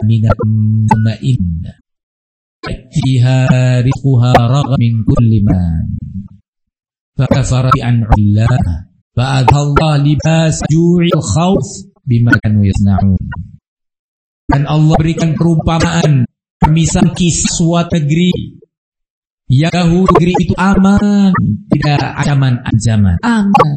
aminah mutmainnah ya'tiha rizquha raghadan min kulli man fakafara bi an'amillah fa'adhallahu libas ju'il khawf bima kanu yasna'un. Dan Allah berikan perumpamaan misal kisah suatu negeri. Yahudi negeri itu aman, tidak ancaman, aman.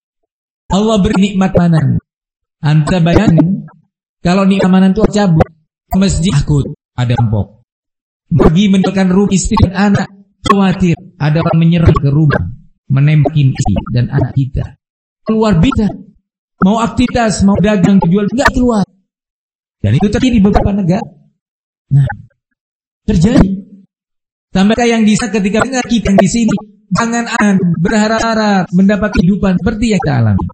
Allah beri nikmat amanan. Anda bayangin kalau nikmat amanan itu cabut, masjid takut ada rampok. Pergi meninggalkan rumah istri dan anak, khawatir ada orang menyerang ke rumah, menembaki istri dan anak kita. Keluar bisa, mau aktivitas, mau dagang, jual, enggak keluar. Dan itu terjadi di beberapa negara. Nah, terjadi. Sampai yang di sana ketika kita yang di sini jangan berharap mendapat kehidupan seperti yang kita alami.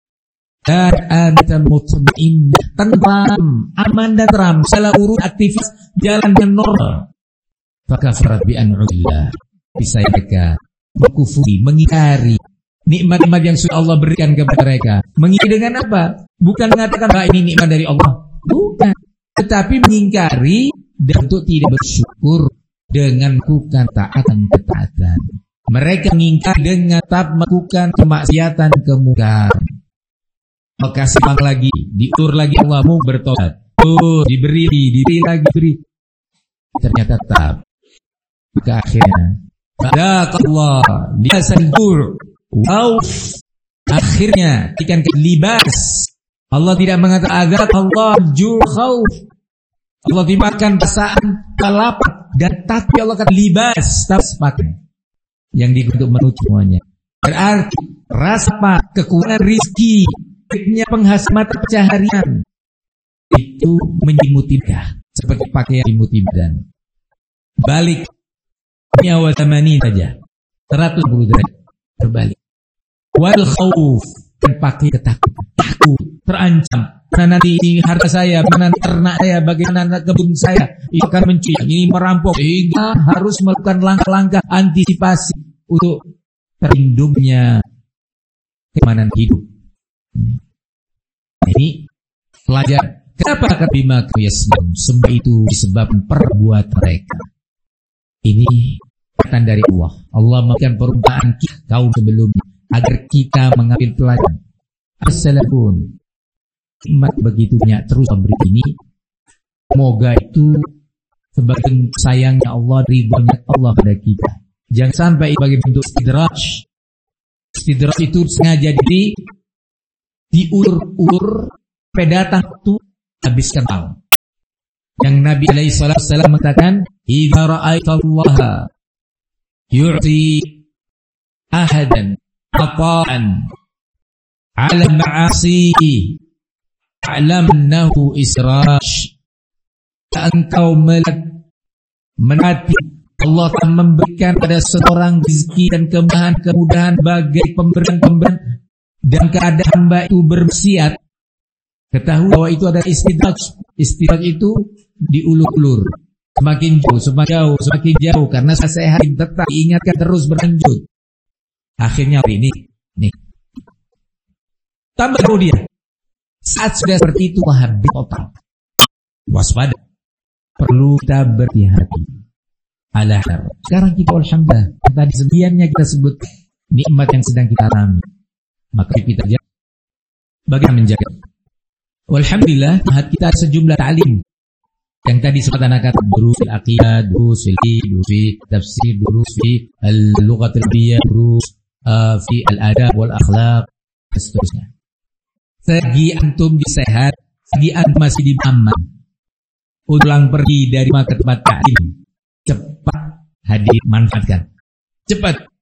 Dan ada mutmainnah, tenang, aman dan tenang, salah urus aktivitas jalan dengan normal. Fakafarat bi an'amillah, bisa mereka mengkufuri, mengingkari nikmat-nikmat yang sudah Allah berikan kepada mereka. Mengingkari dengan apa? Bukan mengatakan bahwa ini nikmat dari Allah, bukan, tetapi mengingkari dan untuk tidak bersyukur dengan melakukan taatan-ketaatan. Mereka mengingkari dengan tetap melakukan kemaksiatan kemungkaran. Maka simpang lagi, diutur lagi Allah mau bertobat. Diberi lagi, beri. Ternyata tetap. Maka akhirnya, Allah dia sanjur. Wow. Akhirnya ikan libas. Allah tidak mengatakan agar Allah jur khauf. Allah dimakan perasaan lapar dan tapi Allah kata libas pakai yang digunakan untuk menutup semuanya. Berarti rasa kekurangan rizki, penghasilan mata pencaharian itu menyimutimkah seperti pakaian dimutih badan. Balik nyawa zamani saja 110 derajat terbalik. Wal khauf, dan pakai ketakutan, takut, terancam. Mana nanti harta saya, mana ternak saya, bagaimana kebun saya, itu akan mencuri, ini merampok. Sehingga harus melakukan langkah-langkah antisipasi untuk terlindungnya keamanan hidup. Ini pelajar. Kenapa kata bima yasnun? Semua itu disebabkan perbuatan mereka. Ini perkataan dari Allah. Allah memberikan perumpamaan kita kaum sebelumnya agar kita mengambil pelajaran. Assalamualaikum. Nikmat begitu banyak terus memberi ini. Semoga itu sebagai sayangnya Allah, ridhonya Allah pada kita. Jangan sampai bagi bentuk istidraj. Istidraj itu sengaja diulur-ulur pedatang itu habiskan tahun. Yang Nabi SAW mengatakan, "Idza ra'aitallaha yu'ti ahadan ata'an 'ala ma'asihi a'lamnahu israj." Engkau melihat menati Allah akan memberikan pada seorang rezeki dan kemudahan bagai pemberian dan keadaan hamba itu bermaksiat. Ketahui bahwa itu ada istidraj. Istidraj itu diulur-ulur, semakin jauh karena saya tetap diingatkan terus berlanjut. Akhirnya ini tambah kemudian saat sudah seperti itu habis total. Waspada, perlu kita berhati-hati. Sekarang kita alhamdulillah, tadi sekiannya kita sebut nikmat yang sedang kita alami, maka kita jaga bagaimana menjaga. Alhamdulillah, kita sejumlah ta'lim yang tadi sempat anak kata durus fil aqidah, durus fi tafsir, durus fi al-lughat al-arabiyyah, durus fi al-adab wal akhlaq dan seterusnya. Segi antum disehat, segi antum masih di aman, ulang pergi dari tempat ta'lim, cepat hadir manfaatkan, cepat